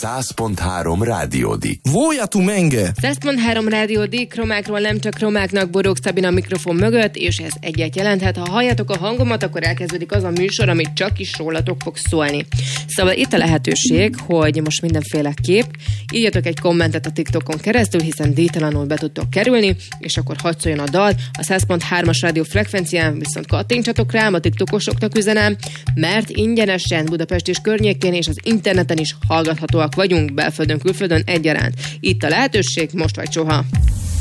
100.3 Rádió D. Voja tu menge! 100.3 Rádió D, kromákról nem csak kromáknak, Borók Szabina a mikrofon mögött, és ez egyet jelenthet. Ha halljátok a hangomat, akkor elkezdődik az a műsor, amit csak is rólatok fog szólni. Szóval itt a lehetőség, hogy most mindenféle kép, írjatok egy kommentet a TikTokon keresztül, hiszen díjtalanul be tudtok kerülni, és akkor hadd szóljon a dal. A 100.3-as rádió frekvencián viszont kattintsatok rám, a TikTokosoknak üzenem, mert ingyenesen Budapest és környékén és az interneten is hallgathatóak vagyunk, belföldön, külföldön egyaránt. Itt a lehetőség, most vagy soha.